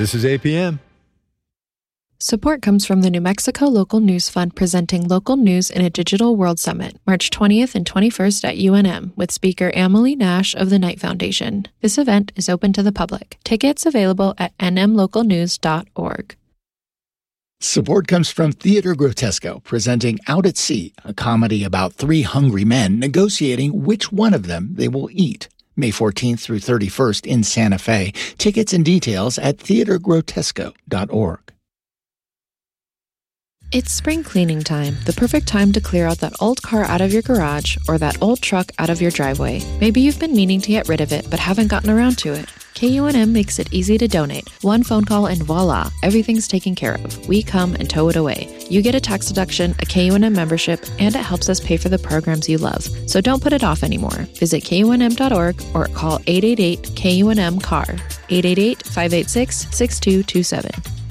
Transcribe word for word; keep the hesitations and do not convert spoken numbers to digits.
This is A P M. Support comes from the New Mexico Local News Fund presenting Local News in a Digital World Summit, March twentieth and twenty-first at U N M, with speaker Amelie Nash of the Knight Foundation. This event is open to the public. Tickets available at n m local news dot org. Support comes from Theater Grotesco, presenting Out at Sea, a comedy about three hungry men negotiating which one of them they will eat. May fourteenth through thirty-first in Santa Fe. Tickets and details at theater grotesco dot org. It's spring cleaning time, the perfect time to clear out that old car out of your garage or that old truck out of your driveway. Maybe you've been meaning to get rid of it but haven't gotten around to it. K U N M makes it easy to donate. One phone call and voila, everything's taken care of. We come and tow it away. You get a tax deduction, a K U N M membership, and it helps us pay for the programs you love. So don't put it off anymore. Visit K U N M dot org or call eight eight eight K U N M C A R, eight eight eight, five eight six, six two two seven.